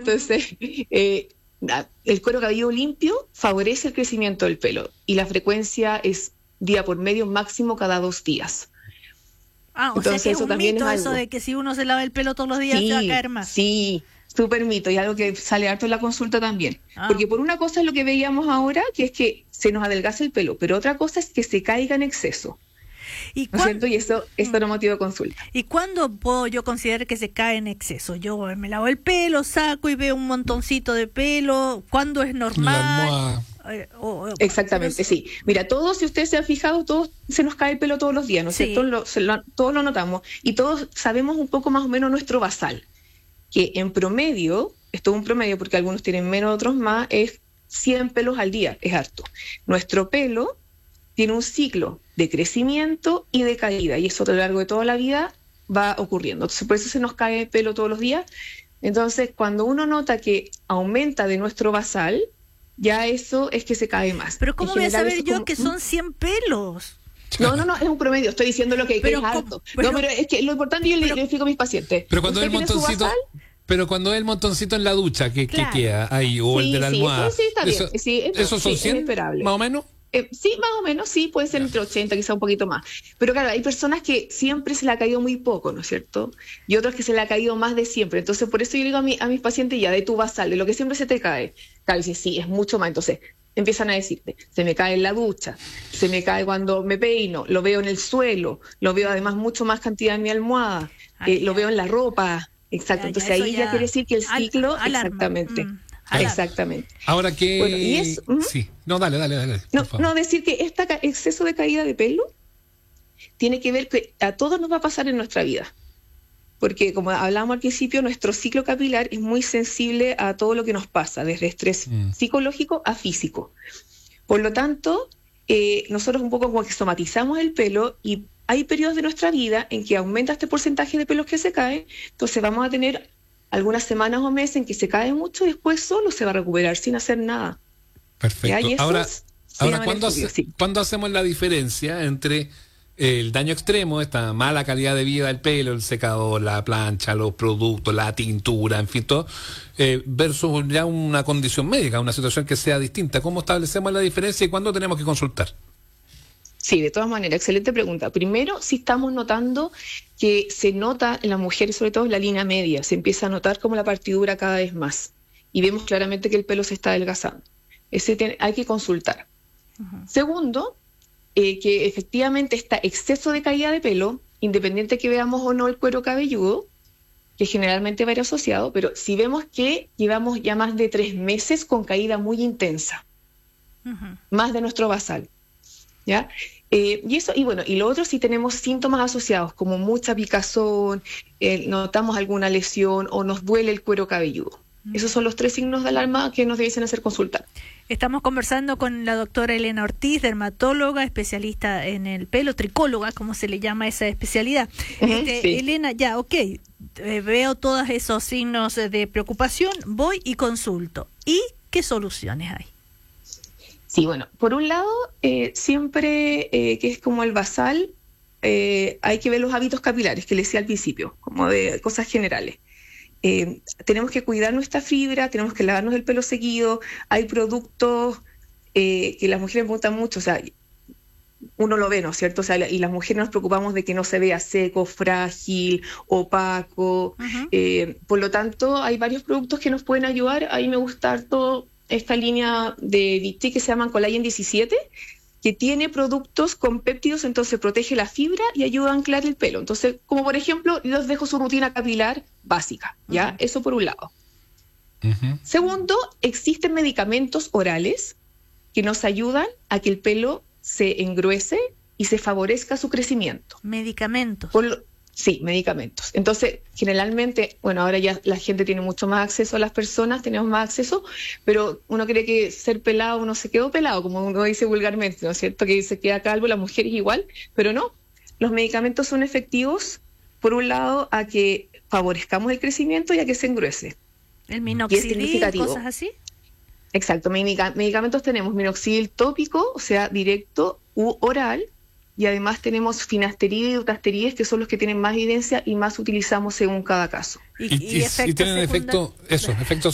Entonces, el cuero cabelludo limpio favorece el crecimiento del pelo y la frecuencia es día por medio, máximo cada 2 días. O Entonces, sea que es eso un también mito es eso algo. de que si uno se lava el pelo todos los días se va a caer más. Sí, súper mito, y algo que sale harto en la consulta también. Porque por una cosa es lo que veíamos ahora, que es que se nos adelgaza el pelo, pero otra cosa es que se caiga en exceso. ¿No es cierto? Y eso no motivo de consulta. ¿Y cuándo puedo yo considerar que se cae en exceso? Yo me lavo el pelo, saco y veo un montoncito de pelo. ¿Cuándo es normal? Exactamente, sí. Mira, todos, si ustedes se han fijado, todos se nos cae el pelo todos los días, ¿no es cierto? Todos lo notamos. Y todos sabemos un poco más o menos nuestro basal, que en promedio, esto es un promedio porque algunos tienen menos, otros más, es 100 pelos al día, es harto. Nuestro pelo tiene un ciclo de crecimiento y de caída, y eso a lo largo de toda la vida va ocurriendo. Entonces, por eso se nos cae el pelo todos los días. Entonces, cuando uno nota que aumenta de nuestro basal, ya eso es que se cae más. Pero ¿cómo voy a saber yo que son 100 pelos? No, es un promedio, estoy diciendo lo que es alto. Pero es que lo importante yo le explico a mis pacientes. Pero cuando es el montoncito... Pero cuando es el montoncito en la ducha, que queda ahí, o el de la almohada. Sí, está bien. ¿Esos son 100, más o menos? Sí, más o menos, sí, puede ser entre 80, quizá un poquito más. Pero claro, hay personas que siempre se le ha caído muy poco, ¿no es cierto? Y otras que se le ha caído más de siempre. Entonces, por eso yo digo a mis pacientes, ya de tu basal, de lo que siempre se te cae. Claro, dices, sí, es mucho más. Entonces, empiezan a decirte, se me cae en la ducha, se me cae cuando me peino, lo veo en el suelo, lo veo además mucho más cantidad en mi almohada, lo veo en la ropa. Exacto, entonces ahí ya quiere decir que el ciclo, exactamente. Exactamente. Ahora que... Bueno, y es, sí. No, dale. No, decir que este exceso de caída de pelo tiene que ver que a todos nos va a pasar en nuestra vida. Porque como hablábamos al principio, nuestro ciclo capilar es muy sensible a todo lo que nos pasa, desde estrés psicológico a físico. Por lo tanto, nosotros un poco como que somatizamos el pelo y hay periodos de nuestra vida en que aumenta este porcentaje de pelos que se caen, entonces vamos a tener algunas semanas o meses en que se cae mucho y después solo se va a recuperar sin hacer nada. Perfecto. Ahora ¿cuándo hacemos la diferencia entre el daño extremo, esta mala calidad de vida del pelo, el secador, la plancha, los productos, la tintura, en fin, todo, versus ya una condición médica, una situación que sea distinta? ¿Cómo establecemos la diferencia y cuándo tenemos que consultar? Sí, de todas maneras, excelente pregunta. Primero, sí estamos notando que se nota en las mujeres, sobre todo en la línea media, se empieza a notar como la partidura cada vez más y vemos claramente que el pelo se está adelgazando. Hay que consultar. Segundo, que efectivamente está exceso de caída de pelo, independiente que veamos o no el cuero cabelludo, que generalmente va a ir asociado, pero si vemos que llevamos ya más de 3 meses con caída muy intensa, más de nuestro basal, ¿ya? Y lo otro, si tenemos síntomas asociados como mucha picazón, notamos alguna lesión o nos duele el cuero cabelludo. Esos son los 3 signos de alarma que nos debiesen hacer consultar. Estamos conversando con la doctora Elena Ortiz, dermatóloga, especialista en el pelo, tricóloga, como se le llama esa especialidad. Sí. Elena, veo todos esos signos de preocupación, voy y consulto. ¿Y qué soluciones hay? Sí, bueno, por un lado, siempre que es como el basal, hay que ver los hábitos capilares, que les decía al principio, como de cosas generales. Tenemos que cuidar nuestra fibra, tenemos que lavarnos el pelo seguido. Hay productos que las mujeres me preguntan mucho, o sea, uno lo ve, ¿no es cierto? O sea, y las mujeres nos preocupamos de que no se vea seco, frágil, opaco. Por lo tanto, hay varios productos que nos pueden ayudar. A mí me gusta harto esta línea de Vichy que se llaman Collagen 17, que tiene productos con péptidos, entonces protege la fibra y ayuda a anclar el pelo. Entonces, como por ejemplo, les dejo su rutina capilar básica, ¿ya? Eso por un lado. Segundo, existen medicamentos orales que nos ayudan a que el pelo se engruese y se favorezca su crecimiento. ¿Medicamentos? Sí, medicamentos. Entonces, generalmente, bueno, ahora ya la gente tiene mucho más acceso a las personas, tenemos más acceso, pero uno cree que ser pelado, uno se quedó pelado, como uno dice vulgarmente, ¿no es cierto? Que se queda calvo, la mujer es igual, pero no. Los medicamentos son efectivos, por un lado, a que favorezcamos el crecimiento y a que se engruese. ¿El minoxidil, cosas así? Exacto. Medicamentos tenemos minoxidil tópico, o sea, directo u oral, y además tenemos finasterida y dutasterida, que son los que tienen más evidencia y más utilizamos según cada caso. ¿Y tienen efectos